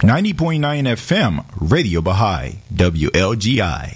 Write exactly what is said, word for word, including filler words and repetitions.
ninety point nine F M, Radio Baha'i, W L G I.